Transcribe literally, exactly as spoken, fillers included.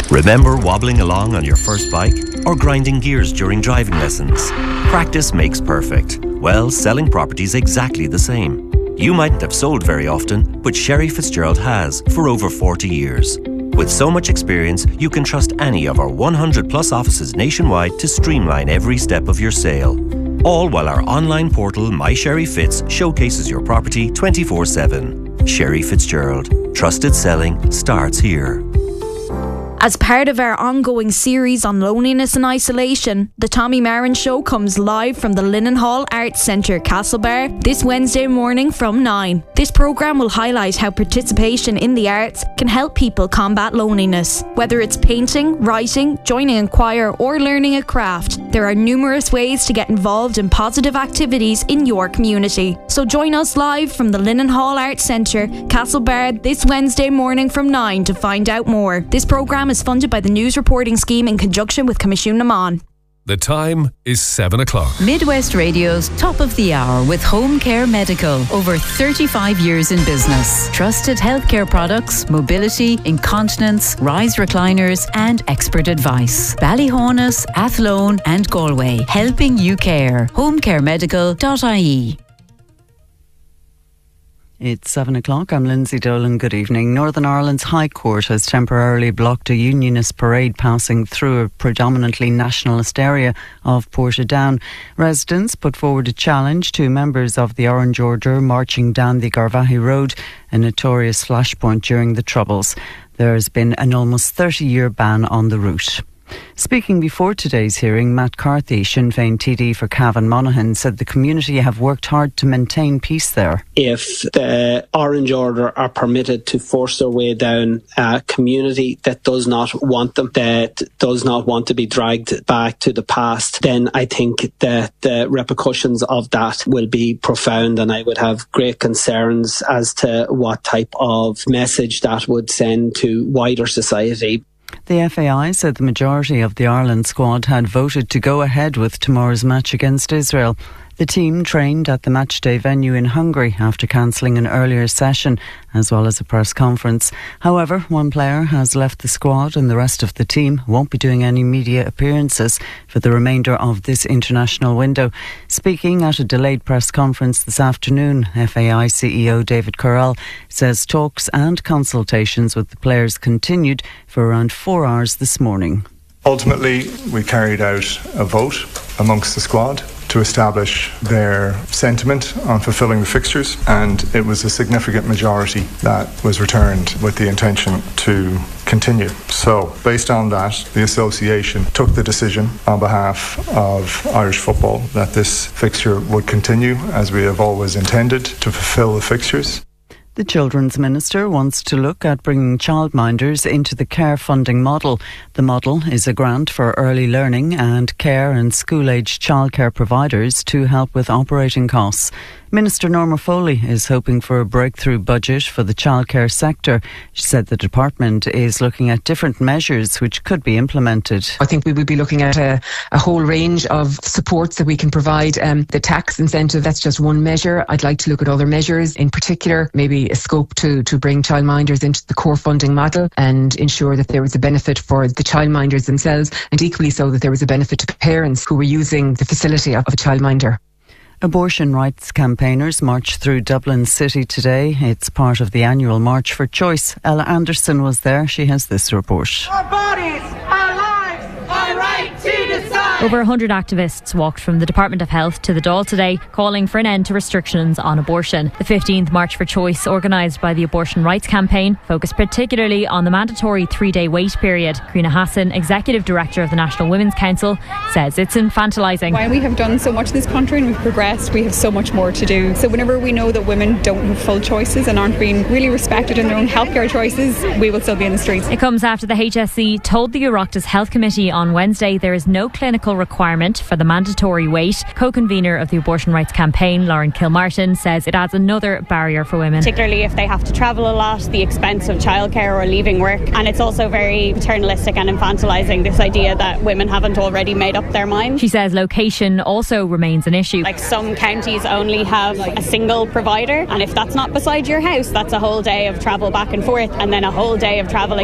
Remember wobbling along on your first bike or grinding gears during driving lessons? Practice makes perfect. Well, selling property's exactly the same. You mightn't have sold very often, but Sherry Fitzgerald has for over forty years. With so much experience, you can trust any of our one hundred plus offices nationwide to streamline every step of your sale. All while our online portal, My Sherry Fitz, showcases your property twenty-four seven. Sherry Fitzgerald. Trusted selling starts here. As part of our ongoing series on loneliness and isolation, the Tommy Marin Show comes live from the Linen Hall Arts Centre, Castlebar, this Wednesday morning from nine. This programme will highlight how participation in the arts can help people combat loneliness. Whether it's painting, writing, joining a choir or learning a craft, there are numerous ways to get involved in positive activities in your community. So join us live from the Linen Hall Arts Centre, Castlebar, this Wednesday morning from nine to find out more. This programme is funded by the News Reporting Scheme in conjunction with Comisiún na Mán. The time is seven o'clock. Midwest Radio's Top of the Hour with Home Care Medical. Over thirty-five years in business. Trusted healthcare products, mobility, incontinence, rise recliners and expert advice. Ballyhaunis, Athlone and Galway. Helping you care. home care medical dot I E. It's seven o'clock. I'm Lindsay Dolan. Good evening. Northern Ireland's High Court has temporarily blocked a unionist parade passing through a predominantly nationalist area of Portadown. Residents put forward a challenge to members of the Orange Order marching down the Garvaghey Road, a notorious flashpoint during the Troubles. There has been an almost thirty-year ban on the route. Speaking before today's hearing, Matt Carthy, Sinn Féin T D for Cavan Monaghan, said the community have worked hard to maintain peace there. If the Orange Order are permitted to force their way down a community that does not want them, that does not want to be dragged back to the past, then I think that the repercussions of that will be profound, and I would have great concerns as to what type of message that would send to wider society. The F A I said the majority of the Ireland squad had voted to go ahead with tomorrow's match against Israel. The team trained at the matchday venue in Hungary after cancelling an earlier session, as well as a press conference. However, one player has left the squad and the rest of the team won't be doing any media appearances for the remainder of this international window. Speaking at a delayed press conference this afternoon, F A I C E O David Currell says talks and consultations with the players continued for around four hours this morning. Ultimately, we carried out a vote amongst the squad to establish their sentiment on fulfilling the fixtures, and it was a significant majority that was returned with the intention to continue. So, based on that, the association took the decision on behalf of Irish football that this fixture would continue as we have always intended to fulfil the fixtures. The Children's Minister wants to look at bringing childminders into the care funding model. The model is a grant for early learning and care and school-aged childcare providers to help with operating costs. Minister Norma Foley is hoping for a breakthrough budget for the childcare sector. She said the department is looking at different measures which could be implemented. I think we will be looking at a, a whole range of supports that we can provide. Um, the tax incentive, that's just one measure. I'd like to look at other measures, in particular maybe a scope to, to bring childminders into the core funding model and ensure that there was a benefit for the childminders themselves, and equally so that there was a benefit to parents who were using the facility of a childminder. Abortion rights campaigners marched through Dublin City today. It's part of the annual March for Choice. Ella Anderson was there. She has this report. Our bodies, our lives, our right to decide. Over one hundred activists walked from the Department of Health to the Dáil today, calling for an end to restrictions on abortion. The fifteenth March for Choice, organised by the Abortion Rights Campaign, focused particularly on the mandatory three-day wait period. Karina Hassan, Executive Director of the National Women's Council, says it's infantilising. While we have done so much in this country and we've progressed, we have so much more to do. So whenever we know that women don't have full choices and aren't being really respected in their own healthcare choices, we will still be in the streets. It comes after the H S C told the Oireachtas Health Committee on Wednesday there is no clinical requirement for the mandatory wait. Co-convener of the Abortion Rights Campaign, Lauren Kilmartin, says it adds another barrier for women. Particularly if they have to travel a lot, the expense of childcare or leaving work. And it's also very paternalistic and infantilising, this idea that women haven't already made up their mind. She says location also remains an issue. Like some counties only have a single provider, and if that's not beside your house, that's a whole day of travel back and forth, and then a whole day of travel